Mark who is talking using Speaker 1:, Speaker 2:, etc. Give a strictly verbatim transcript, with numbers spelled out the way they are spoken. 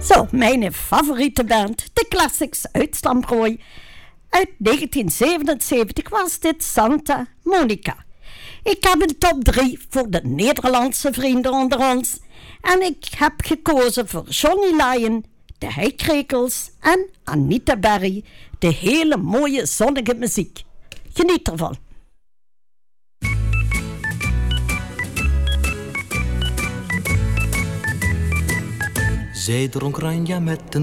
Speaker 1: Zo, mijn favoriete band, de Classics uit Stamprooi. Uit negentien zevenenzeventig was dit Santa Monica. Ik heb een top drie voor de Nederlandse vrienden onder ons. En ik heb gekozen voor Johnny Lyon, de Heikrekels en Anita Berry. De hele mooie zonnige muziek. Geniet ervan.
Speaker 2: Zij dronk Ranja met een